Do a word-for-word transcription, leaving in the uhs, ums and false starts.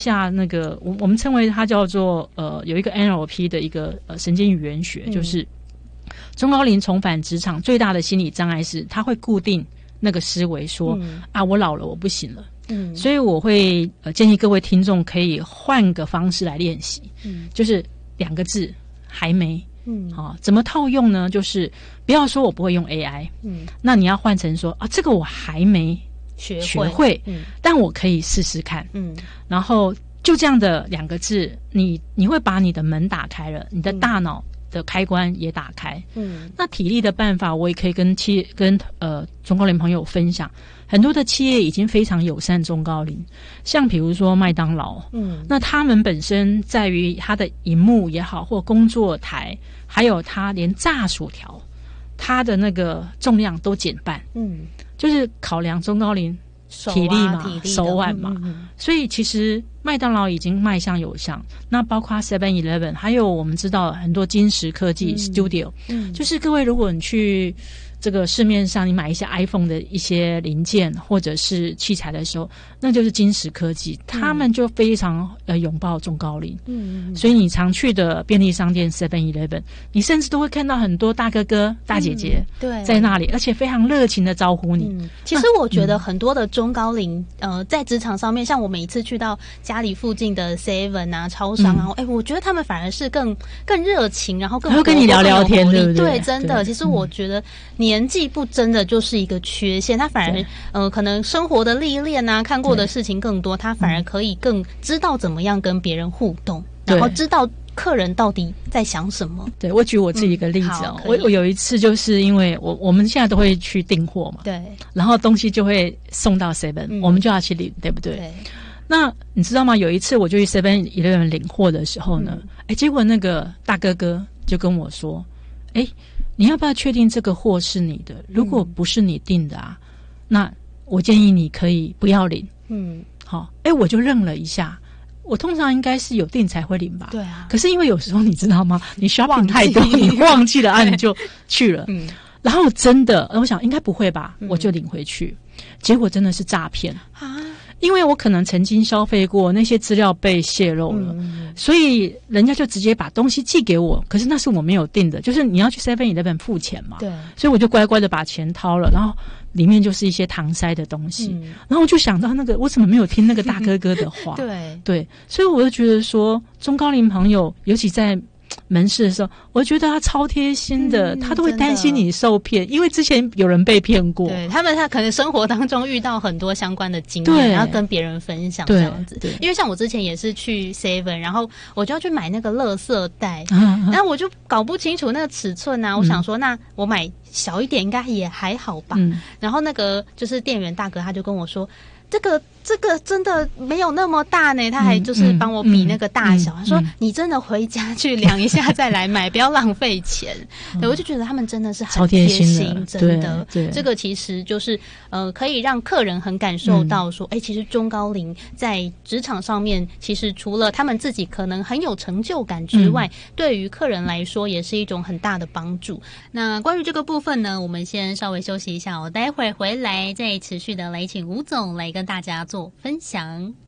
下那个我我们称为它叫做呃有一个 N L P 的一个呃神经语言学，嗯、就是中高龄重返职场最大的心理障碍是，他会固定那个思维说、嗯、啊我老了我不行了。嗯，所以我会呃建议各位听众可以换个方式来练习，嗯，就是两个字还没，嗯，好、哦，怎么套用呢？就是不要说我不会用 A I， 嗯，那你要换成说啊这个我还没学会，学会嗯，但我可以试试看，嗯，然后就这样的两个字，你你会把你的门打开了，你的大脑的开关也打开，嗯，那体力的办法我也可以跟企跟呃中高龄朋友分享。很多的企业已经非常友善中高龄，像比如说麦当劳，嗯，那他们本身在于它的荧幕也好，或工作台，还有它连炸薯条，它的那个重量都减半，嗯，就是考量中高龄体力嘛、啊、手腕嘛、嗯嗯，所以其实麦当劳已经迈向友善。那包括 seven eleven， 还有我们知道很多金石科技、嗯、Studio，嗯，就是各位如果你去这个市面上你买一些 iPhone 的一些零件或者是器材的时候，那就是金石科技，他们就非常呃拥抱中高龄，嗯，所以你常去的便利商店 seven eleven， 你甚至都会看到很多大哥哥大姐姐对在那里，而且非常热情的招呼你、嗯、 其实我觉得很多的中高龄、嗯、呃在职场上面，像我每一次去到家里附近的 seven 啊超商啊，哎、嗯，我觉得他们反而是更更热情，然后更会跟你聊聊天，对不对？ 对，真的，其实我觉得年纪不真的就是一个缺陷，他反而呃可能生活的历练啊，看过的事情更多，他反而可以更知道怎么样跟别人互动，然后知道客人到底在想什么。 对，我举我自己一个例子哦，嗯、我我有一次就是因为我我们现在都会去订货嘛，对，然后东西就会送到 seven，、嗯、我们就要去领，对不对？对。那你知道吗？有一次我就去 seven eleven 领货的时候呢，哎、嗯，结果那个大哥哥就跟我说，哎，你要不要确定这个货是你的？如果不是你订的啊，嗯、那我建议你可以不要领。嗯，好，哎，我就愣了一下。我通常应该是有订才会领吧？对啊。可是因为有时候你知道吗？你 shopping 太多，你忘记了啊，你就去了。嗯。然后真的，我想应该不会吧，嗯、我就领回去。结果真的是诈骗啊！因为我可能曾经消费过，那些资料被泄露了、嗯，所以人家就直接把东西寄给我。可是那是我没有订的，就是你要去 seven eleven 付钱嘛。对，所以我就乖乖的把钱掏了，然后里面就是一些搪塞的东西。嗯、然后我就想到那个，我怎么没有听那个大哥哥的话？对对，所以我就觉得说，中高龄朋友，尤其在门市的时候，我觉得他超贴心的、嗯，他都会担心你受骗，因为之前有人被骗过。对， 他们他可能生活当中遇到很多相关的经验，然后跟别人分享这样子。对，因为像我之前也是去 seven， 然后我就要去买那个垃圾袋，嗯、然后我就搞不清楚那个尺寸啊，嗯、我想说那我买小一点应该也还好吧。嗯、然后那个就是店员大哥他就跟我说，这个这个真的没有那么大呢，他还就是帮我比那个大小，嗯嗯、他说你真的回家去量一下再来买，不要浪费钱。对，我就觉得他们真的是很贴心，真的。对，这个其实就是呃，可以让客人很感受到说，哎、嗯，其实中高龄在职场上面，其实除了他们自己可能很有成就感之外，嗯、对于客人来说也是一种很大的帮助。那关于这个部分呢，我们先稍微休息一下，我待会回来再持续的来请吴总来跟大家做分享。